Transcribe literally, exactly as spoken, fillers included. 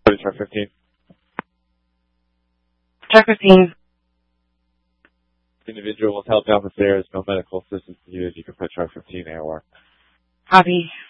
Truck fifteen. Truck fifteen. Individual was helped down the stairs. No medical assistance needed. You can put Truck fifteen A O R. Copy.